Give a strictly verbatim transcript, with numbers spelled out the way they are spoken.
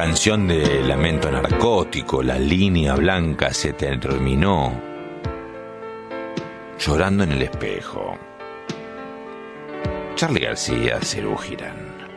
Canción de lamento narcótico, la línea blanca se terminó. Llorando en el espejo. Charly García, Serú Girán.